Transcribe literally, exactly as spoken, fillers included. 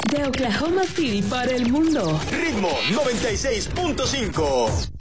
De Oklahoma City para el mundo. Ritmo noventa y seis punto cinco.